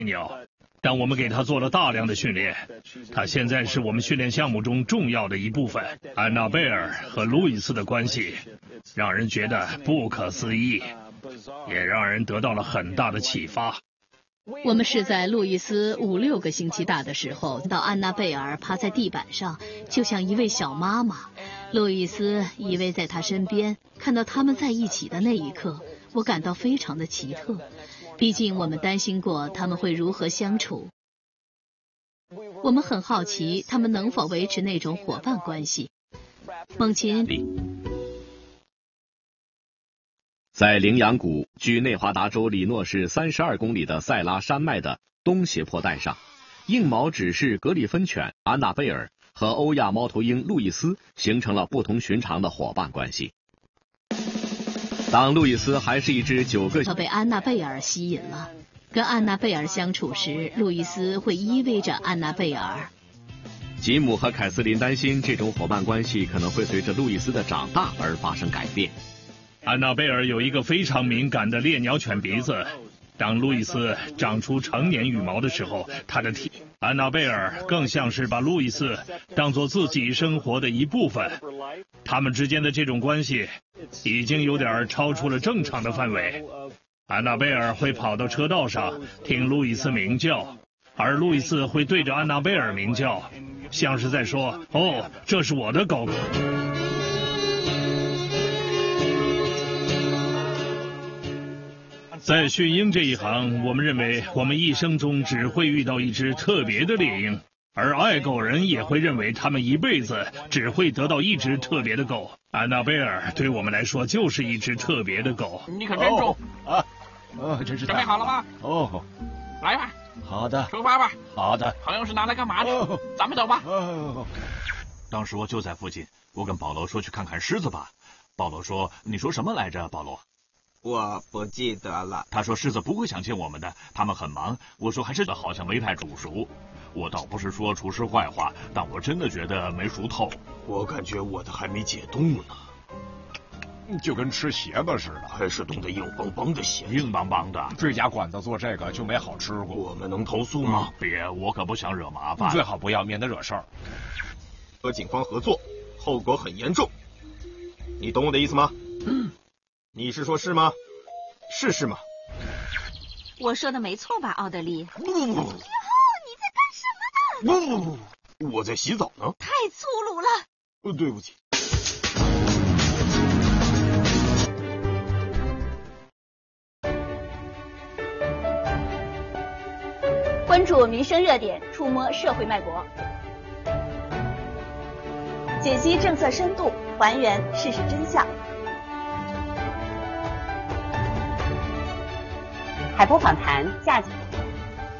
鸟，但我们给他做了大量的训练，他现在是我们训练项目中重要的一部分。安娜贝尔和路易斯的关系让人觉得不可思议，也让人得到了很大的启发。 我们是在路易斯5、6个星期大的时候，到安娜贝尔趴在地板上，就像一位小妈妈。路易斯依偎在她身边，看到他们在一起的那一刻，我感到非常的奇特。毕竟我们担心过他们会如何相处，我们很好奇他们能否维持那种伙伴关系。猛禽在羚羊谷，距内华达州里诺市32公里的塞拉山脉的东斜坡带上，硬毛指示格里芬犬安娜贝尔和欧亚猫头鹰路易斯形成了不同寻常的伙伴关系。当路易斯还是一只9个， 他被安娜贝尔吸引了。跟安娜贝尔相处时，路易斯会依偎着安娜贝尔。 吉姆和凯瑟琳担心这种伙伴关系可能会随着路易斯的长大而发生改变。 安娜贝尔有一个非常敏感的猎鸟犬鼻子，当路易斯长出成年羽毛的时候，他的安娜贝尔更像是把路易斯当作自己生活的一部分。他们之间的这种关系已经有点超出了正常的范围。安娜贝尔会跑到车道上听路易斯鸣叫，而路易斯会对着安娜贝尔鸣叫，像是在说：“哦，这是我的狗。”在驯鹰这一行，我们认为我们一生中只会遇到一只特别的猎鹰，而爱狗人也会认为他们一辈子只会得到一只特别的狗。安娜贝尔对我们来说就是一只特别的狗。 你可真重真是准备好了吗？ 哦， 来吧， 好的， 出发吧。 好的。 朋友是拿来干嘛的？咱们走吧。 当时我就在附近，我跟保罗说去看看狮子吧。保罗说：“你说什么来着，保罗？” 我不记得了。 他说狮子不会想见我们的，他们很忙。我说还是好像没太煮熟。我倒不是说厨师坏话，但我真的觉得没熟透。 我感觉我的还没解冻呢， 就跟吃鞋巴似的， 还是冻得硬邦邦的鞋， 硬邦邦的。 这家馆子做这个就没好吃过。 我们能投诉吗？ 别，我可不想惹麻烦。 最好不要，免得惹事儿。 和警方合作，后果很严重。你懂我的意思吗？你是说是吗？是吗？ 我说的没错吧，奥德利？ 不， 你在干什么？ 不，我在洗澡呢。 太粗鲁了。 对不起。 关注民生热点，触摸社会脉搏，解析政策深度，还原事实真相。 海波访谈，下集。